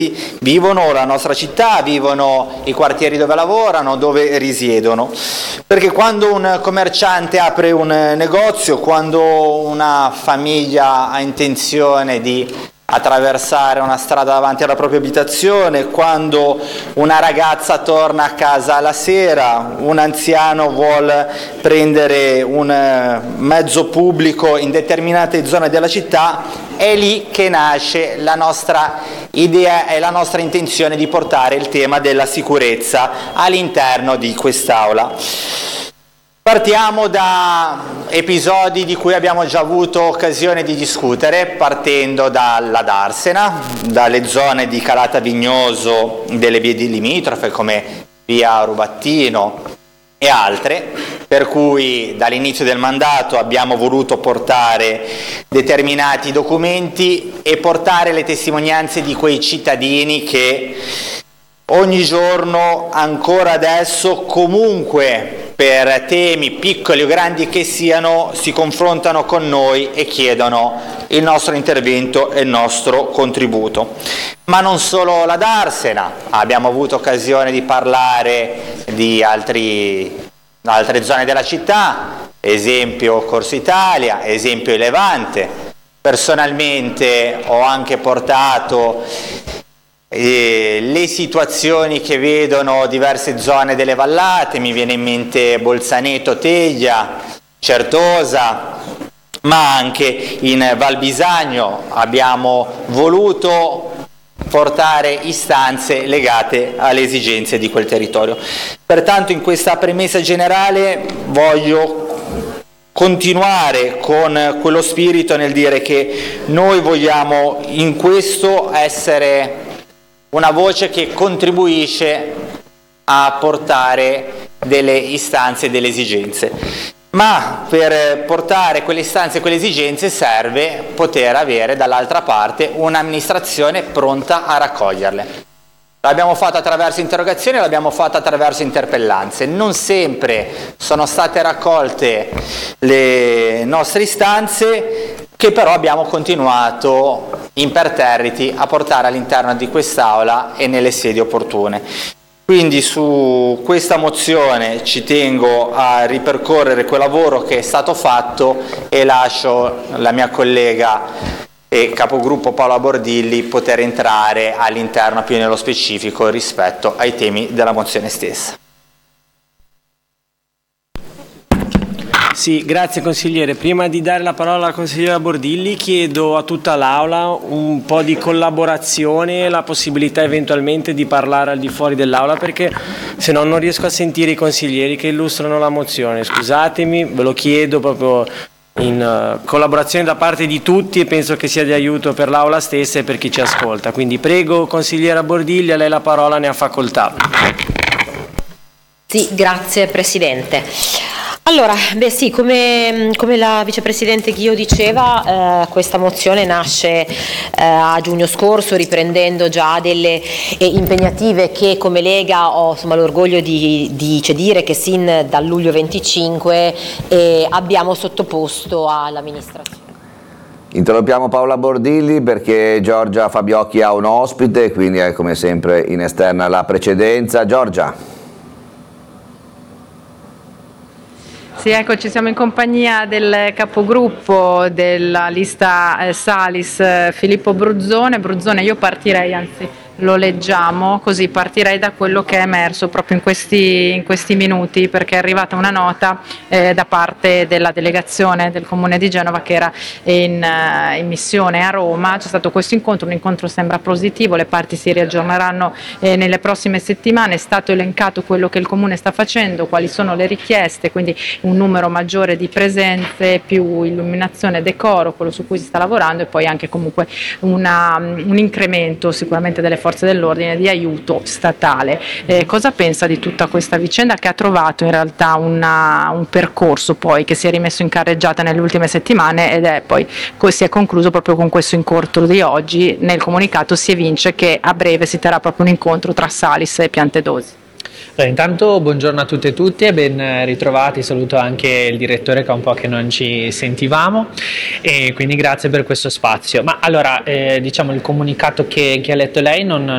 vivono la nostra città, vivono i quartieri dove lavorano, dove risiedono. Perché quando un commerciante apre un negozio, quando una famiglia ha intenzione di attraversare una strada davanti alla propria abitazione, quando una ragazza torna a casa la sera, un anziano vuol prendere un mezzo pubblico in determinate zone della città, è lì che nasce la nostra idea e la nostra intenzione di portare il tema della sicurezza all'interno di quest'Aula. Partiamo da episodi di cui abbiamo già avuto occasione di discutere, partendo dalla Darsena, dalle zone di Calata Vignoso, delle vie limitrofe come via Rubattino e altre, per cui dall'inizio del mandato abbiamo voluto portare determinati documenti e portare le testimonianze di quei cittadini che ogni giorno, ancora adesso, comunque per temi piccoli o grandi che siano, si confrontano con noi e chiedono il nostro intervento e il nostro contributo. Ma non solo la Darsena, abbiamo avuto occasione di parlare di altre zone della città, esempio Corso Italia, esempio Levante. Personalmente ho anche portato le situazioni che vedono diverse zone delle vallate, mi viene in mente Bolzaneto, Teglia, Certosa, ma anche in Val Bisagno abbiamo voluto portare istanze legate alle esigenze di quel territorio. Pertanto in questa premessa generale voglio continuare con quello spirito nel dire che noi vogliamo in questo essere una voce che contribuisce a portare delle istanze e delle esigenze. Ma per portare quelle istanze e quelle esigenze serve poter avere dall'altra parte un'amministrazione pronta a raccoglierle. L'abbiamo fatto attraverso interrogazioni, l'abbiamo fatto attraverso interpellanze. Non sempre sono state raccolte le nostre istanze, che però abbiamo continuato imperterriti a portare all'interno di quest'Aula e nelle sedi opportune. Quindi su questa mozione ci tengo a ripercorrere quel lavoro che è stato fatto e lascio la mia collega e capogruppo Paola Bordilli poter entrare all'interno più nello specifico rispetto ai temi della mozione stessa. Sì, grazie consigliere. Prima di dare la parola alla consigliera Bordilli chiedo a tutta l'Aula un po' di collaborazione, la possibilità eventualmente di parlare al di fuori dell'Aula, perché se no non riesco a sentire i consiglieri che illustrano la mozione. Scusatemi, ve lo chiedo proprio in collaborazione da parte di tutti e penso che sia di aiuto per l'Aula stessa e per chi ci ascolta. Quindi prego consigliera Bordilli, a lei la parola, ne ha facoltà. Sì, grazie Presidente. Allora, sì, come la vicepresidente Ghio diceva, questa mozione nasce a giugno scorso riprendendo già delle impegnative che come Lega ho l'orgoglio di dire che sin dal luglio 25 abbiamo sottoposto all'amministrazione. Interrompiamo Paola Bordilli perché Giorgia Fabiocchi ha un ospite, quindi è come sempre in esterna la precedenza. Giorgia. Sì, eccoci, siamo in compagnia del capogruppo della lista Salis, Filippo Bruzzone. Bruzzone, io partirei, anzi lo leggiamo, così partirei da quello che è emerso proprio in questi minuti, perché è arrivata una nota da parte della delegazione del Comune di Genova che era in missione a Roma. C'è stato questo incontro, un incontro sembra positivo, le parti si riaggiorneranno nelle prossime settimane. È stato elencato quello che il Comune sta facendo, quali sono le richieste, quindi un numero maggiore di presenze, più illuminazione e decoro, quello su cui si sta lavorando, e poi anche comunque un incremento sicuramente delle forze dell'ordine di aiuto statale. Cosa pensa di tutta questa vicenda che ha trovato in realtà un percorso poi che si è rimesso in carreggiata nelle ultime settimane ed è poi si è concluso proprio con questo incontro di oggi? Nel comunicato si evince che a breve si terrà proprio un incontro tra Salis e Piantedosi. Allora, intanto buongiorno a tutte e tutti e ben ritrovati, saluto anche il direttore che è un po' che non ci sentivamo e quindi grazie per questo spazio. Ma allora diciamo il comunicato che ha letto lei non